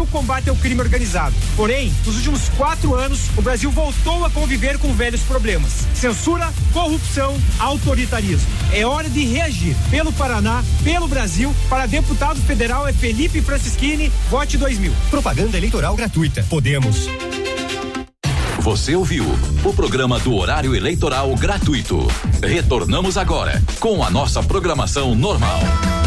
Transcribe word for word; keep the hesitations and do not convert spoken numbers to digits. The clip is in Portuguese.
combate ao crime organizado. Porém, nos últimos quatro anos, o Brasil voltou a conviver com velhos problemas: censura, corrupção, autoritarismo. É hora de reagir. Pelo Paraná, pelo Brasil, para deputado federal é Felipe Francischini, vote dois mil. Propaganda eleitoral gratuita. Podemos. Você ouviu o programa do horário eleitoral gratuito. Retornamos agora com a nossa programação normal.